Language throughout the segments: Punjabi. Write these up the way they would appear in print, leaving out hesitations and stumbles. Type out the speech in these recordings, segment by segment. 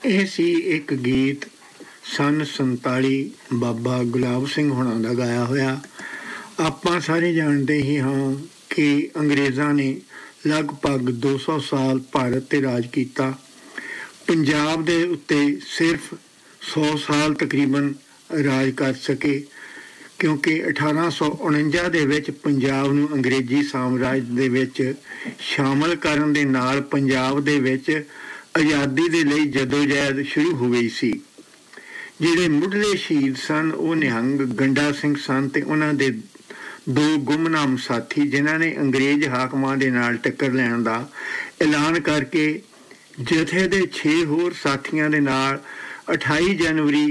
ਇਹ ਸੀ ਇੱਕ ਗੀਤ ਸੰਨ 47 ਬਾਬਾ ਗੁਲਾਬ ਸਿੰਘ ਹੁਣਾਂ ਦਾ ਗਾਇਆ ਹੋਇਆ। ਆਪਾਂ ਸਾਰੇ ਜਾਣਦੇ ਹੀ ਹਾਂ ਕਿ ਅੰਗਰੇਜ਼ਾਂ ਨੇ ਲਗਭਗ 200 ਸਾਲ ਭਾਰਤ 'ਤੇ ਰਾਜ ਕੀਤਾ। ਪੰਜਾਬ ਦੇ ਉੱਤੇ ਸਿਰਫ 100 ਸਾਲ ਤਕਰੀਬਨ ਰਾਜ ਕਰ ਸਕੇ, ਕਿਉਂਕਿ 1849 ਦੇ ਵਿੱਚ ਪੰਜਾਬ ਨੂੰ ਅੰਗਰੇਜ਼ੀ ਸਾਮਰਾਜ ਦੇ ਵਿੱਚ ਸ਼ਾਮਲ ਕਰਨ ਦੇ ਨਾਲ ਪੰਜਾਬ ਦੇ ਵਿੱਚ ਆਜ਼ਾਦੀ ਦੇ ਲਈ ਜਦੋਜਹਿਦ ਸ਼ੁਰੂ ਹੋ ਗਈ ਸੀ। ਜਿਹੜੇ ਮੁੱਢਲੇ ਸ਼ਹੀਦ ਸਨ ਉਹ ਨਿਹੰਗ ਗੰਡਾ ਸਿੰਘ ਸਨ ਅਤੇ ਉਹਨਾਂ ਦੇ ਦੋ ਗੁੰਮਨਾਮ ਸਾਥੀ, ਜਿਨ੍ਹਾਂ ਨੇ ਅੰਗਰੇਜ਼ ਹਾਕਮਾਂ ਦੇ ਨਾਲ ਟੱਕਰ ਲੈਣ ਦਾ ਐਲਾਨ ਕਰਕੇ ਜਥੇ ਦੇ 6 ਹੋਰ ਸਾਥੀਆਂ ਦੇ ਨਾਲ 28 ਜਨਵਰੀ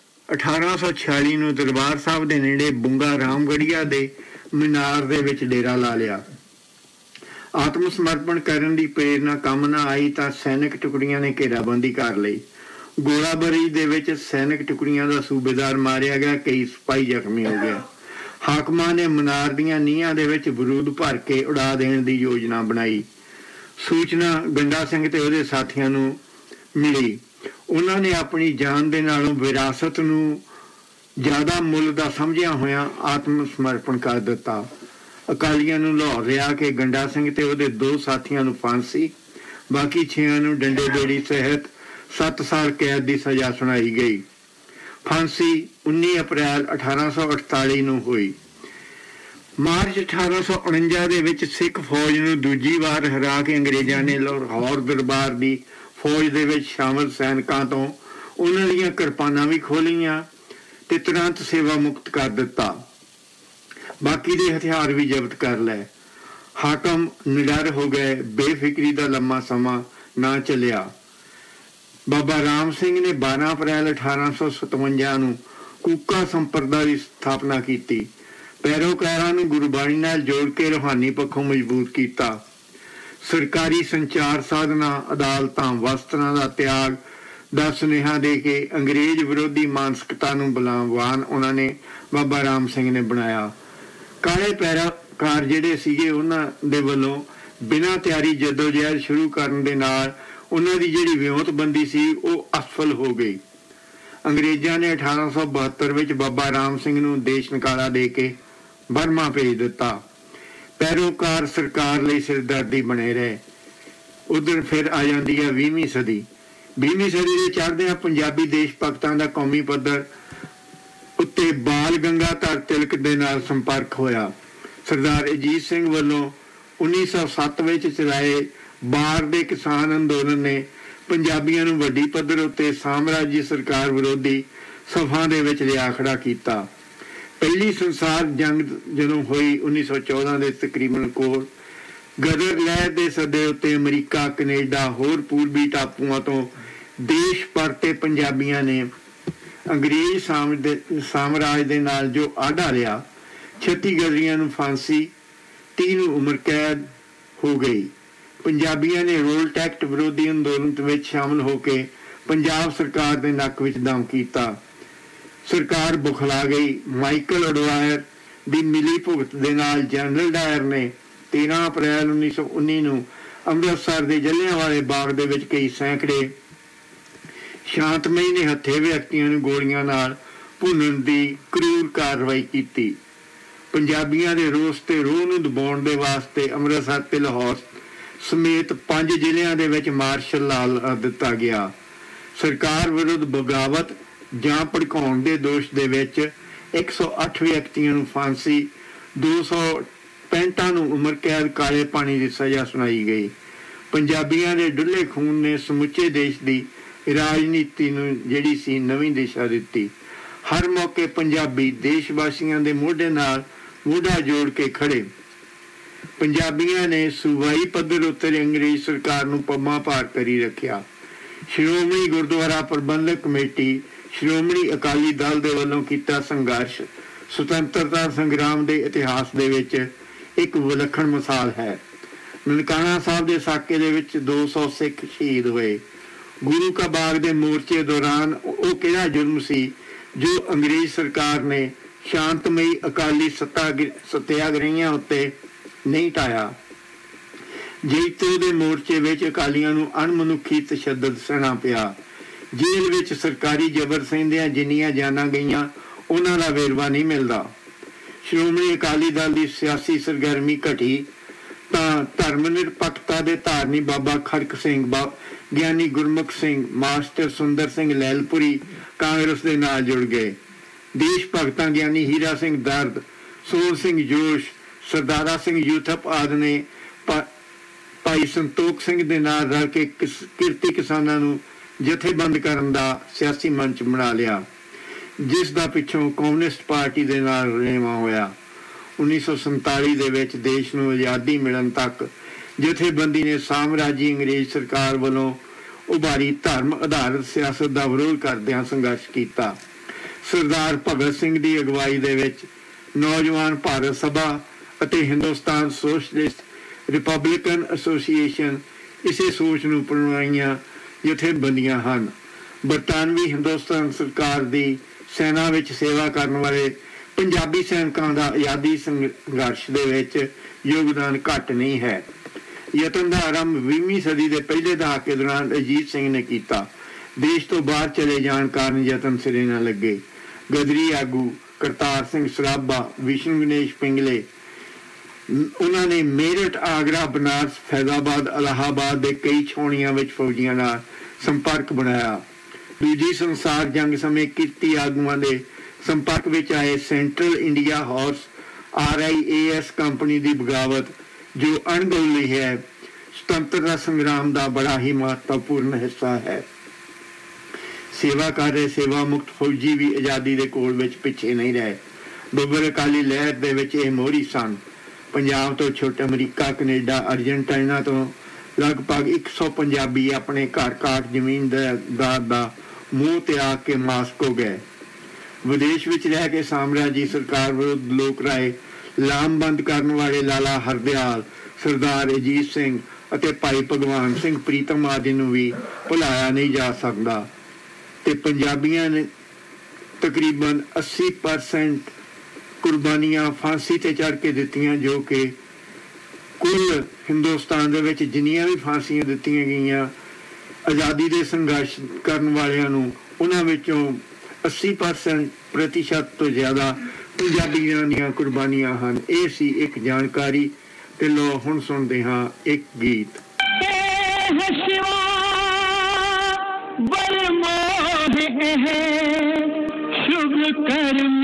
1846 ਨੂੰ ਦਰਬਾਰ ਸਾਹਿਬ ਦੇ ਨੇੜੇ ਬੁੰਗਾ ਰਾਮਗੜੀਆ ਦੇ ਮੀਨਾਰ ਦੇ ਵਿੱਚ ਡੇਰਾ ਲਾ ਲਿਆ। ਆਤਮ ਸਮਰਪਣ ਕਰਨ ਦੀ ਪ੍ਰੇਰਨਾ ਕੰਮ ਨਾ ਆਈ ਤਾਂ ਸੈਨਿਕ ਟੁਕੜੀਆਂ ਨੇ ਘੇਰਾਬੰਦੀ ਕਰ ਲਈ। ਗੋਲਾਬਾਰੀ ਦੇ ਵਿੱਚ ਸੈਨਿਕ ਟੁਕੜੀਆਂ ਦਾ ਸੂਬੇਦਾਰ ਮਾਰਿਆ ਗਿਆ, ਕਈ ਸਿਪਾਹੀ ਜ਼ਖਮੀ ਹੋ ਗਏ। ਹਾਕਮਾਂ ਨੇ ਮੀਨਾਰ ਦੀਆਂ ਨੀਹਾਂ ਦੇ ਵਿੱਚ ਬਰੂਦ ਭਰ ਕੇ ਉਡਾ ਦੇਣ ਦੀ ਯੋਜਨਾ ਬਣਾਈ। ਸੂਚਨਾ ਗੰਡਾ ਸਿੰਘ ਤੇ ਉਹਦੇ ਸਾਥੀਆਂ ਨੂੰ ਮਿਲੀ। ਉਹਨਾਂ ਨੇ ਆਪਣੀ ਜਾਨ ਦੇ ਨਾਲੋਂ ਵਿਰਾਸਤ ਨੂੰ ਜ਼ਿਆਦਾ ਮੁੱਲ ਦਾ ਸਮਝਿਆ ਹੋਇਆ ਆਤਮ ਸਮਰਪਣ ਕਰ ਦਿੱਤਾ। ਅਕਾਲੀਆਂ ਨੂੰ ਲਾਹੌਰ ਰਿਹਾ ਕਿ ਗੰਡਾ ਸਿੰਘ ਤੇ ਉਹਦੇ 2 ਸਾਥੀਆਂ ਨੂੰ ਫਾਂਸੀ, ਬਾਕੀ 6 ਨੂੰ ਡੰਡੇ ਬੇੜੀ ਸਹਿਤ 7 ਸਾਲ ਕੈਦ ਦੀ ਸਜ਼ਾ ਸੁਣਾਈ ਗਈ। ਫਾਂਸੀ 19 ਅਪ੍ਰੈਲ 1848 ਨੂੰ ਹੋਈ। ਮਾਰਚ 1849 ਦੇ ਵਿੱਚ ਸਿੱਖ ਫੌਜ ਨੂੰ ਦੂਜੀ ਵਾਰ ਹਰਾ ਕੇ ਅੰਗਰੇਜ਼ਾਂ ਨੇ ਲਾਹੌਰ ਦਰਬਾਰ ਦੀ ਫੌਜ ਦੇ ਵਿੱਚ ਸ਼ਾਮਲ ਸੈਨਿਕਾਂ ਤੋਂ ਉਹਨਾਂ ਦੀਆਂ ਕਿਰਪਾਨਾਂ ਵੀ ਖੋਲ੍ਹੀਆਂ ਤੇ ਤੁਰੰਤ ਸੇਵਾ ਮੁਕਤ ਕਰ ਦਿੱਤਾ। ਬਾਕੀ ਦੇ ਹਥਿਆਰ ਵੀ ਜ਼ਬਤ ਕਰ ਲਏ। ਹਾਕਮ ਨਿਡਰ ਹੋ ਗਏ। ਬੇਫਿਕਰੀ ਦਾ ਲੰਮਾ ਸਮਾਂ ਨਾ ਚੱਲਿਆ। ਬਾਬਾ ਰਾਮ ਸਿੰਘ ਨੇ 12 ਅਪ੍ਰੈਲ 1857 ਨੂੰ ਕੂਕਾ ਸੰਪਰਦਾ ਦੀ ਸਥਾਪਨਾ ਕੀਤੀ। ਪੈਰੋਕਾਰਾਂ ਨੂੰ ਗੁਰਬਾਣੀ ਨਾਲ ਜੋੜ ਕੇ ਰੂਹਾਨੀ ਪੱਖੋਂ ਮਜ਼ਬੂਤ ਕੀਤਾ। ਸਰਕਾਰੀ ਸੰਚਾਰ ਸਾਧਨਾਂ, ਅਦਾਲਤਾਂ, ਵਸਤਰਾਂ ਦਾ ਤਿਆਗ ਦਾ ਸੁਨੇਹਾ ਦੇ ਕੇ ਅੰਗਰੇਜ਼ ਵਿਰੋਧੀ ਮਾਨਸਿਕਤਾ ਨੂੰ ਬਲਵਾਨ ਉਹਨਾਂ ਨੇ ਬਾਬਾ ਰਾਮ ਸਿੰਘ ਨੇ ਬਣਾਇਆ। ਕਾਲੇ ਪੈਰਾਕਾਰ ਜਿਹੜੇ ਸੀਗੇ ਉਹਨਾਂ ਦੇ ਵੱਲੋਂ ਬਿਨਾਂ ਤਿਆਰੀ ਜਦੋਜਹਿਦ ਸ਼ੁਰੂ ਕਰਨ ਦੇ ਨਾਲ ਉਹਨਾਂ ਦੀ ਜਿਹੜੀ ਵਿਉਂਤਬੰਦੀ ਸੀ ਉਹ ਅਸਫਲ ਹੋ ਗਈ। ਅੰਗਰੇਜ਼ਾਂ ਨੇ 1872 ਵਿੱਚ ਬਾਬਾ ਰਾਮ ਸਿੰਘ ਨੂੰ ਦੇਸ਼ ਨਿਕਾਲਾ ਦੇ ਕੇ ਬਰਮਾ ਭੇਜ ਦਿੱਤਾ। ਪੈਰੋਕਾਰ ਸਰਕਾਰ ਲਈ ਸਿਰਦਰਦੀ ਬਣੇ ਰਹੇ। ਉਧਰ ਫਿਰ ਆ ਜਾਂਦੀ ਹੈ 20ਵੀਂ ਸਦੀ। 20ਵੀਂ ਸਦੀ ਦੇ ਚੜ੍ਹਦਿਆਂ ਪੰਜਾਬੀ ਦੇਸ਼ ਭਗਤਾਂ ਦਾ ਕੌਮੀ ਪੱਧਰ ਉੱਤੇ ਬਾਲ ਗੰਗਾਧਰ ਤਿਲਕ ਦੇ ਨਾਲ ਸੰਪਰਕ ਹੋਇਆ। ਸਰਦਾਰ ਅਜੀਤ ਸਿੰਘ ਵੱਲੋਂ 1907 ਵਿੱਚ ਚਲਾਏ ਬਾਰ ਦੇ ਕਿਸਾਨ ਅੰਦੋਲਨ ਨੇ ਪੰਜਾਬੀਆਂ ਨੂੰ ਵੱਡੀ ਪੱਧਰ ਉੱਤੇ ਸਾਮਰਾਜੀ ਸਰਕਾਰ ਵਿਰੋਧੀ ਸਫਾਂ ਦੇ ਵਿੱਚ ਲਿਆ ਖੜਾ ਕੀਤਾ। ਪਹਿਲੀ ਸੰਸਾਰ ਜੰਗ ਜਦੋਂ ਹੋਈ 1914 ਦੇ ਤਕਰੀਬਨ ਕੋਲ ਗਦਰ ਲਹਿਰ ਦੇ ਸੱਦੇ ਉੱਤੇ ਅਮਰੀਕਾ, ਕੈਨੇਡਾ, ਹੋਰ ਪੂਰਬੀ ਟਾਪੂਆਂ ਤੋਂ ਦੇਸ਼ ਪਰਤੇ ਪੰਜਾਬੀਆਂ ਨੇ ਅੰਗਰੇਜ਼ ਸਾਮਰਾਜ ਦੇ ਨਾਲ ਜੋ ਆਢਾ ਲਿਆ। 36 ਗਦਰੀਆਂ ਨੂੰ ਫਾਂਸੀ, 30 ਨੂੰ ਉਮਰ ਕੈਦ ਹੋ ਗਈ। ਪੰਜਾਬੀਆਂ ਨੇ ਰੋਲ ਟੈਕਟ ਵਿਰੋਧੀ ਅੰਦੋਲਨ ਵਿੱਚ ਸ਼ਾਮਲ ਹੋ ਕੇ ਪੰਜਾਬ ਸਰਕਾਰ ਦੇ ਨੱਕ ਵਿੱਚ ਦਮ ਕੀਤਾ। ਸਰਕਾਰ ਬੁਖਲਾ ਗਈ। ਮਾਈਕਲ ਅਡਵਾਇਰ ਦੀ ਮਿਲੀ ਭੁਗਤ ਦੇ ਨਾਲ ਜਨਰਲ ਡਾਇਰ ਨੇ 13 ਅਪ੍ਰੈਲ 1919 ਨੂੰ ਅੰਮ੍ਰਿਤਸਰ ਦੇ ਜਲ੍ਹਿਆਂਵਾਲੇ ਬਾਗ ਦੇ ਵਿੱਚ ਕਈ ਸੈਂਕੜੇ ਸ਼ਾਂਤਮਈ ਨਿਹੱਥੇ ਵਿਅਕਤੀਆਂ ਨੂੰ ਗੋਲੀਆਂ ਨਾਲ ਭੁੰਨਣ ਦੀ ਕਰੂਰ ਕਾਰਵਾਈ ਕੀਤੀ। ਪੰਜਾਬੀਆਂ ਦੇ ਰੋਸ ਤੇ ਰੋਹ ਨੂੰ ਦਬਾਉਣ ਦੇ ਵਾਸਤੇ ਅੰਮ੍ਰਿਤਸਰ ਤੇ ਲਾਹੌਰ ਸਮੇਤ 5 ਜ਼ਿਲ੍ਹਿਆਂ ਦੇ ਵਿੱਚ ਮਾਰਸ਼ਲ ਲਾ ਦਿੱਤਾ ਗਿਆ। ਸਰਕਾਰ ਵਿਰੁੱਧ ਬਗਾਵਤ ਜਾਂ ਭੜਕਾਉਣ ਦੇ ਦੋਸ਼ ਦੇ ਵਿੱਚ 108 ਵਿਅਕਤੀਆਂ ਨੂੰ ਫਾਂਸੀ, 265 ਨੂੰ ਉਮਰ ਕੈਦ, ਕਾਲੇ ਪਾਣੀ ਦੀ ਸਜ਼ਾ ਸੁਣਾਈ ਗਈ। ਪੰਜਾਬੀਆਂ ਦੇ ਡੁੱਲੇ ਖੂਨ ਨੇ ਸਮੁੱਚੇ ਦੇਸ਼ ਦੀ ਰਾਜਨੀਤੀ ਨੂੰ ਜਿਹੜੀ ਸੀ ਨਵੀਂ ਦਿਸ਼ਾ ਦਿੱਤੀ। ਹਰ ਮੌਕੇ ਪੰਜਾਬੀ ਦੇਸ਼ ਵਾਸੀਆਂ ਦੇ ਮੋਢੇ ਨਾਲ ਮੋਢਾ ਜੋੜ ਕੇ ਖੜੇ। ਪੰਜਾਬੀਆਂ ਨੇ ਸੂਬਾਈ ਪੱਧਰ ਉੱਤੇ ਅੰਗਰੇਜ਼ ਸਰਕਾਰ ਨੂੰ ਪੰਮਾ ਭਾਰ ਕਰੀ ਰੱਖਿਆ। ਸ਼੍ਰੋਮਣੀ ਗੁਰਦੁਆਰਾ ਪ੍ਰਬੰਧਕ ਕਮੇਟੀ, ਸ਼੍ਰੋਮਣੀ ਅਕਾਲੀ ਦਲ ਦੇ ਵੱਲੋਂ ਕੀਤਾ ਸੰਘਰਸ਼ ਸੁਤੰਤਰਤਾ ਸੰਗਰਾਮ ਦੇ ਇਤਿਹਾਸ ਦੇ ਵਿੱਚ ਇੱਕ ਵਿਲੱਖਣ ਮਿਸਾਲ ਹੈ। ਨਨਕਾਣਾ ਸਾਹਿਬ ਦੇ ਸਾਕੇ ਦੇ ਵਿੱਚ 200 ਸਿੱਖ ਸ਼ਹੀਦ ਹੋਏ। ਗੁਰੂ ਕਾ ਬਾਗ ਦੇ ਮੋਰਚੇ ਦੌਰਾਨ ਉਹ ਕਿਹੜਾ ਜੁਰਮ ਸੀ ਜੋ ਅੰਗਰੇਜ਼ ਸਰਕਾਰ ਨੇ ਸ਼ਾਂਤਮਈ ਅਕਾਲੀ ਸੱਤਿਆਗ੍ਰਹੀਆਂ ਉੱਤੇ ਨਹੀਂ ਢਾਇਆ। ਜੈਤੋ ਦੇ ਮੋਰਚੇ ਵਿੱਚ ਅਕਾਲੀਆਂ ਨੂੰ ਅਣਮਨੁੱਖੀ ਤਸ਼ੱਦਦ ਸਹਿਣਾ ਪਿਆ। ਜੇਲ੍ਹ ਵਿੱਚ ਸਰਕਾਰੀ ਜ਼ਬਰ ਸਹਿੰਦਿਆਂ ਜਿੰਨੀਆਂ ਜਾਨਾਂ ਗਈਆਂ ਉਹਨਾਂ ਦਾ ਵੇਰਵਾ ਨਹੀਂ ਮਿਲਦਾ। ਸ਼੍ਰੋਮਣੀ ਅਕਾਲੀ ਦਲ ਦੀ ਸਿਆਸੀ ਸਰਗਰਮੀ ਘਟੀ ਤਾਂ ਧਰਮ ਨਿਰਪੱਖਤਾ ਦੇ ਧਾਰਨੀ ਬਾਬਾ ਖੜਕ ਸਿੰਘ, ਗਿਆਨੀ ਗੁਰਮੁਖ ਸਿੰਘ, ਮਾਸਟਰ ਸੁੰਦਰ ਸਿੰਘ ਲਹਿਲਪੁਰੀ ਕਾਂਗਰਸ ਦੇ ਨਾਲ ਜੁੜ ਗਏ। ਦੇਸ਼ ਭਗਤਾਂ ਗਿਆਨੀ ਹੀਰਾ ਸਿੰਘ ਦਰਦ, ਸੋਹਣ ਸਿੰਘ ਜੋਸ਼, ਸਰਦਾਰਾ ਸਿੰਘ ਯੂਥਪ ਆਦਿ ਨੇ ਭਾਈ ਸੰਤੋਖ ਸਿੰਘ ਦੇ ਨਾਲ ਰਲ ਕੇ ਕਿਰਤੀ ਕਿਸਾਨਾਂ ਨੂੰ ਜਥੇਬੰਦ ਕਰਨ ਦਾ ਸਿਆਸੀ ਮੰਚ ਬਣਾ ਲਿਆ, ਜਿਸ ਦਾ ਪਿੱਛੋਂ ਕਮਿਊਨਿਸਟ ਪਾਰਟੀ ਦੇ ਨਾਲ ਰਲੇਵਾਂ ਹੋਇਆ। 1947 ਦੇ ਵਿੱਚ ਦੇਸ਼ ਨੂੰ ਆਜ਼ਾਦੀ ਮਿਲਣ ਤੱਕ ਜਥੇਬੰਦੀ ਨੇ ਸਾਮਰਾਜੀ ਅੰਗਰੇਜ਼ ਸਰਕਾਰ ਵੱਲੋਂ ਉਭਾਰੀ ਧਰਮ ਆਧਾਰਿਤ ਸਿਆਸਤ ਦਾ ਵਿਰੋਧ ਕਰਦਿਆਂ ਸੰਘਰਸ਼ ਕੀਤਾ। ਸਰਦਾਰ ਭਗਤ ਸਿੰਘ ਦੀ ਅਗਵਾਈ ਦੇ ਵਿੱਚ ਨੌਜਵਾਨ ਭਾਰਤ ਸਭਾ ਅਤੇ ਹਿੰਦੁਸਤਾਨ ਸੋਸ਼ਲਿਸਟ ਰਿਪਬਲਿਕਨ ਐਸੋਸੀਏਸ਼ਨ ਇਸੇ ਸੋਚ ਨੂੰ ਪ੍ਰਵਾਨਿਆ ਜਥੇਬੰਦੀਆਂ ਹਨ। ਬਰਤਾਨਵੀ ਹਿੰਦੁਸਤਾਨ ਸਰਕਾਰ ਦੀ ਸੈਨਾ ਵਿੱਚ ਸੇਵਾ ਕਰਨ ਵਾਲੇ ਪੰਜਾਬੀ ਸੈਨਿਕਾਂ ਦਾ ਆਜ਼ਾਦੀ ਸੰਘਰਸ਼ ਦੇ ਵਿੱਚ ਯੋਗਦਾਨ ਘੱਟ ਨਹੀਂ ਹੈ। ਯਤਨ ਦਾ ਆਰੰਭ 20ਵੀਂ ਸਦੀ ਦੇ ਪਹਿਲੇ ਦਹਾਕੇ ਦੌਰਾਨ ਅਜੀਤ ਸਿੰਘ ਨੇ ਕੀਤਾ। ਦੇਸ਼ ਤੋਂ ਬਾਹਰ ਚਲੇ ਜਾਣ ਕਾਰਨ ਯਤਨ ਸਿਰੇ ਨਾ ਲੱਗੇ। ਗਦਰੀ ਆਗੂ ਕਰਤਾਰ ਸਿੰਘ ਸਰਾਭਾ, ਵਿਸ਼ਨੂੰ ਗਣੇਸ਼ ਪਿੰਗਲੇ, ਉਹਨਾਂ ਨੇ ਮੇਰਠ, ਆਗਰਾ, ਬਨਾਰਸ, ਫੈਜ਼ਾਬਾਦ, ਇਲਾਹਾਬਾਦ ਦੇ ਕਈ ਛਾਉਣੀਆਂ ਵਿੱਚ ਫੌਜੀਆਂ ਨਾਲ ਸੰਪਰਕ ਬਣਾਇਆ। ਦੂਜੀ ਸੰਸਾਰ ਜੰਗ ਸਮੇਂ ਕਿਰਤੀ ਆਗੂਆਂ ਦੇ ਸੰਪਰਕ ਵਿੱਚ ਆਏ central India horse RIAS company ਦੀ ਬਗਾਵਤ, ਜੋ ਅਣਗੌਲੀ ਹੈ, ਸੁਤੰਤਰਤਾ ਸੰਗਰਾਮ ਦਾ ਬੜਾ ਹੀ ਮਹੱਤਵਪੂਰਨ ਹਿੱਸਾ ਹੈ। ਸੇਵਾ ਕਰ ਰਹੇ ਸੇਵਾ ਮੁਕਤ ਫੌਜੀ ਵੀ ਆਜ਼ਾਦੀ ਦੇ ਕੋਲ ਵਿੱਚ ਪਿੱਛੇ ਨਹੀਂ ਰਹੇ। ਬੱਬਰ ਅਕਾਲੀ ਲਹਿਰ ਦੇ ਵਿੱਚ ਇਹ ਮੋਹਰੀ ਸਨ। ਪੰਜਾਬ ਤੋਂ ਛੋਟੇ ਅਮਰੀਕਾ, ਕੈਨੇਡਾ, ਅਰਜਨਟਾਈਨਾ ਤੋਂ ਲਗਭਗ 100 ਪੰਜਾਬੀ ਆਪਣੇ ਘਰ ਕਾਟ ਜ਼ਮੀਨਦਾਰ ਦਾ ਮੂੰਹ ਤਿਆਗ ਕੇ ਮਾਸਕੋ ਗਏ। ਵਿਦੇਸ਼ ਵਿੱਚ ਰਹਿ ਕੇ ਸਾਮਰਾਜੀ ਸਰਕਾਰ ਵਿਰੁੱਧ ਲੋਕ ਰਾਏ ਲਾਮਬੰਦ ਕਰਨ ਵਾਲੇ ਲਾਲਾ ਹਰਦਿਆਲ, ਸਰਦਾਰ ਅਜੀਤ ਸਿੰਘ ਅਤੇ ਭਾਈ ਭਗਵਾਨ ਸਿੰਘ ਪ੍ਰੀਤਮ ਆਦਿ ਨੂੰ ਵੀ ਭੁਲਾਇਆ ਨਹੀਂ ਜਾ ਸਕਦਾ ਤੇ ਪੰਜਾਬੀਆਂ ਨੇ ਤਕਰੀਬਨ 80% ਕੁਰਬਾਨੀਆਂ ਫਾਂਸੀ ਤੇ ਚੜ੍ਹ ਕੇ ਦਿੱਤੀਆਂ, ਜੋ ਕਿ ਕੁੱਲ ਹਿੰਦੁਸਤਾਨ ਦੇ ਵਿੱਚ ਜਿੰਨੀਆਂ ਵੀ ਫਾਂਸੀਆਂ ਦਿੱਤੀਆਂ ਗਈਆਂ ਆਜ਼ਾਦੀ ਦੇ ਸੰਘਰਸ਼ ਕਰਨ ਵਾਲਿਆਂ ਨੂੰ, ਉਹਨਾਂ ਵਿੱਚੋਂ 80% ਤੋਂ ਜ਼ਿਆਦਾ ਪੰਜਾਬੀਆਂ ਦੀਆਂ ਕੁਰਬਾਨੀਆਂ ਹਨ। ਇਹ ਸੀ ਇੱਕ ਜਾਣਕਾਰੀ ਤੇ ਲੋ ਹੁਣ ਸੁਣਦੇ ਹਾਂ ਇੱਕ ਗੀਤ। शुभ कर्म